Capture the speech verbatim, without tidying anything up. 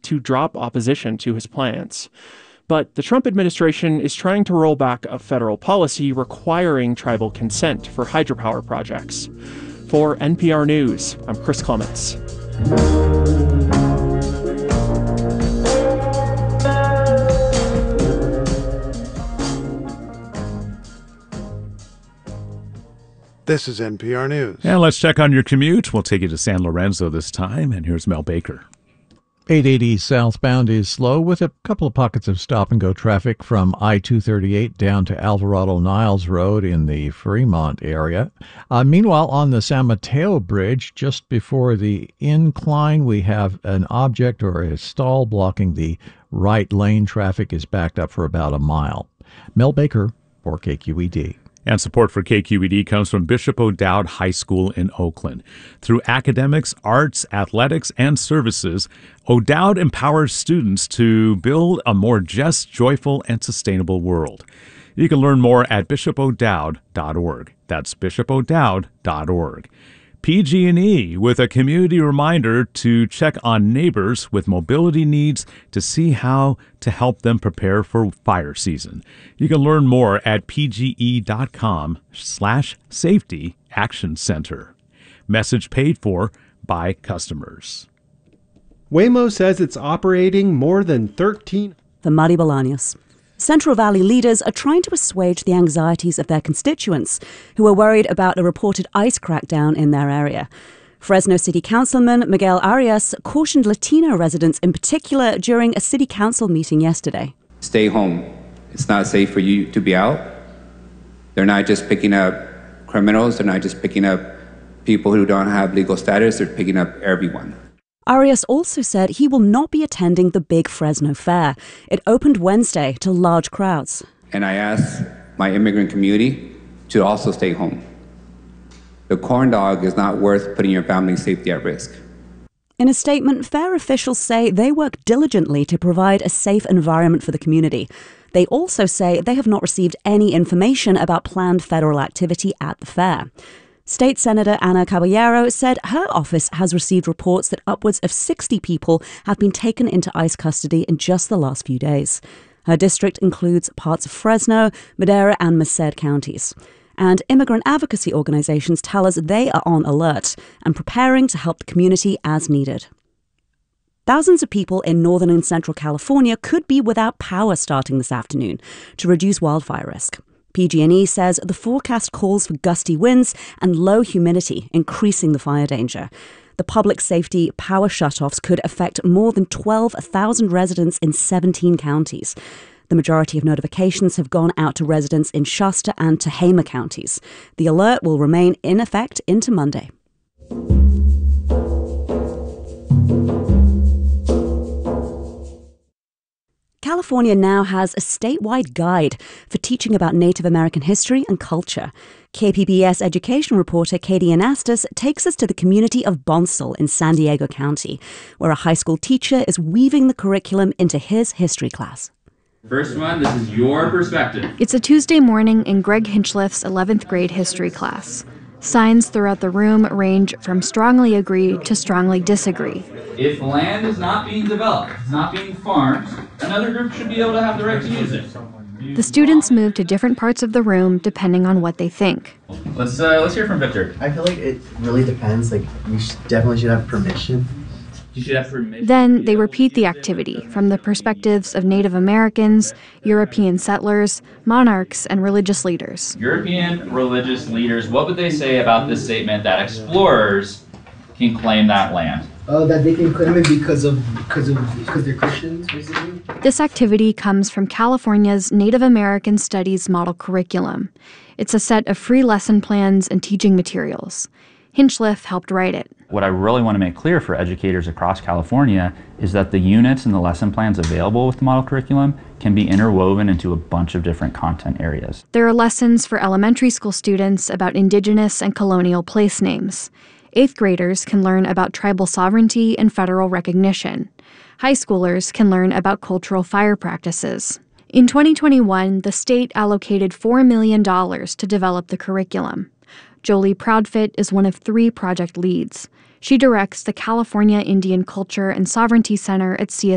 to drop opposition to his plans. But the Trump administration is trying to roll back a federal policy requiring tribal consent for hydropower projects. For N P R News, I'm Chris Clements. This is N P R News. And let's check on your commute. We'll take you to San Lorenzo this time, and here's Mel Baker. eight eighty southbound is slow with a couple of pockets of stop-and-go traffic from I two thirty-eight down to Alvarado-Niles Road in the Fremont area. Uh, meanwhile, on the San Mateo Bridge, just before the incline, we have an object or a stall blocking the right lane. Traffic is backed up for about a mile. Mel Baker for K Q E D. And support for K Q E D comes from Bishop O'Dowd High School in Oakland. Through academics, arts, athletics, and services, O'Dowd empowers students to build a more just, joyful, and sustainable world. You can learn more at bishop o'dowd dot org. That's bishop o'dowd dot org. P G and E with a community reminder to check on neighbors with mobility needs to see how to help them prepare for fire season. You can learn more at pge.com slash safety action center. Message paid for by customers. Waymo says it's operating more than thirteen. For Mari Bolaños. Central Valley leaders are trying to assuage the anxieties of their constituents who are worried about a reported ICE crackdown in their area. Fresno City Councilman Miguel Arias cautioned Latino residents in particular during a city council meeting yesterday. Stay home. It's not safe for you to be out. They're not just picking up criminals. They're not just picking up people who don't have legal status. They're picking up everyone. Arias also said he will not be attending the big Fresno Fair. It opened Wednesday to large crowds. And I asked my immigrant community to also stay home. The corn dog is not worth putting your family's safety at risk. In a statement, fair officials say they work diligently to provide a safe environment for the community. They also say they have not received any information about planned federal activity at the fair. State Senator Ana Caballero said her office has received reports that upwards of sixty people have been taken into ICE custody in just the last few days. Her district includes parts of Fresno, Madera, and Merced counties. And immigrant advocacy organizations tell us they are on alert and preparing to help the community as needed. Thousands of people in northern and central California could be without power starting this afternoon to reduce wildfire risk. P G and E says the forecast calls for gusty winds and low humidity, increasing the fire danger. The public safety power shutoffs could affect more than twelve thousand residents in seventeen counties. The majority of notifications have gone out to residents in Shasta and Tehama counties. The alert will remain in effect into Monday. California now has a statewide guide for teaching about Native American history and culture. K P B S education reporter Katie Anastas takes us to the community of Bonsall in San Diego County, where a high school teacher is weaving the curriculum into his history class. First one, this is your perspective. It's a Tuesday morning in Greg Hinchliff's eleventh grade history class. Signs throughout the room range from strongly agree to strongly disagree. If land is not being developed, it's not being farmed, another group should be able to have the right to use it. The students move to different parts of the room depending on what they think. Let's uh, let's hear from Victor. I feel like it really depends. Like, we sh- definitely should have permission. You should have permission. Then they repeat the activity from the perspectives of Native Americans, European settlers, monarchs, and religious leaders. European religious leaders, what would they say about this statement that explorers can claim that land? Oh, uh, that they can claim it because of because of because they're Christians, basically. This activity comes from California's Native American Studies Model Curriculum. It's a set of free lesson plans and teaching materials. Hinchliff helped write it. What I really want to make clear for educators across California is that the units and the lesson plans available with the model curriculum can be interwoven into a bunch of different content areas. There are lessons for elementary school students about indigenous and colonial place names. Eighth graders can learn about tribal sovereignty and federal recognition. High schoolers can learn about cultural fire practices. In twenty twenty-one, the state allocated four million dollars to develop the curriculum. Jolie Proudfit is one of three project leads. She directs the California Indian Culture and Sovereignty Center at C S